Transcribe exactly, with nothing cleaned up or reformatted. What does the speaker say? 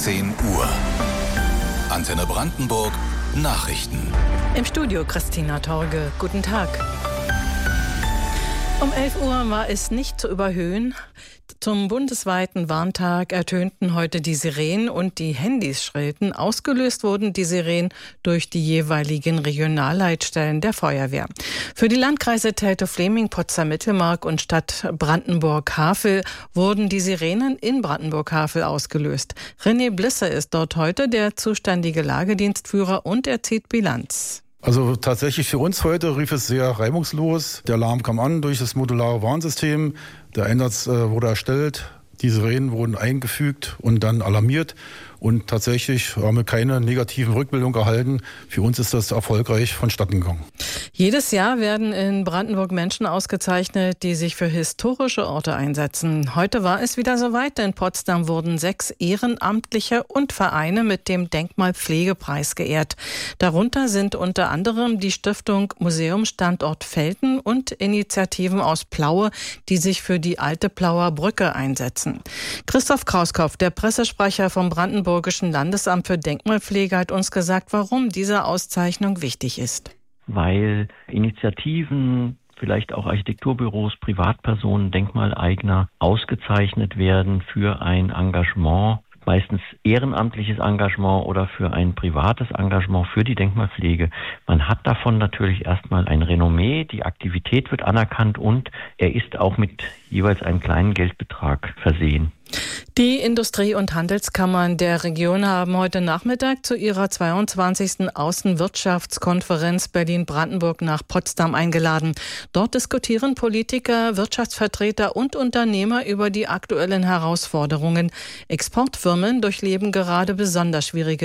zehn Uhr. Antenne Brandenburg Nachrichten. Im Studio Christina Torge. Guten Tag. Um elf Uhr war es nicht zu überhöhen. Zum bundesweiten Warntag ertönten heute die Sirenen und die Handys schrillten. Ausgelöst wurden die Sirenen durch die jeweiligen Regionalleitstellen der Feuerwehr. Für die Landkreise Teltow-Fläming, Potsdam-Mittelmark und Stadt Brandenburg-Havel wurden die Sirenen in Brandenburg-Havel ausgelöst. René Blisse ist dort heute der zuständige Lagedienstführer und er zieht Bilanz. Also tatsächlich für uns heute rief es sehr reibungslos. Der Alarm kam an durch das modulare Warnsystem. Der Einsatz äh, wurde erstellt. Die Sirenen wurden eingefügt und dann alarmiert. Und tatsächlich haben wir keine negativen Rückmeldungen erhalten. Für uns ist das erfolgreich vonstatten gegangen. Jedes Jahr werden in Brandenburg Menschen ausgezeichnet, die sich für historische Orte einsetzen. Heute war es wieder soweit. In Potsdam wurden sechs Ehrenamtliche und Vereine mit dem Denkmalpflegepreis geehrt. Darunter sind unter anderem die Stiftung Museumsstandort Velten und Initiativen aus Plaue, die sich für die alte Plauer Brücke einsetzen. Christoph Krauskopf, der Pressesprecher vom Brandenburgischen Landesamt für Denkmalpflege, hat uns gesagt, warum diese Auszeichnung wichtig ist. Weil Initiativen, vielleicht auch Architekturbüros, Privatpersonen, Denkmaleigner ausgezeichnet werden für ein Engagement, meistens ehrenamtliches Engagement oder für ein privates Engagement für die Denkmalpflege. Man hat davon natürlich erstmal ein Renommee, die Aktivität wird anerkannt und er ist auch mit jeweils einem kleinen Geldbetrag versehen. Die Industrie- und Handelskammern der Region haben heute Nachmittag zu ihrer zweiundzwanzigsten Außenwirtschaftskonferenz Berlin-Brandenburg nach Potsdam eingeladen. Dort diskutieren Politiker, Wirtschaftsvertreter und Unternehmer über die aktuellen Herausforderungen. Exportfirmen durchleben gerade besonders schwierige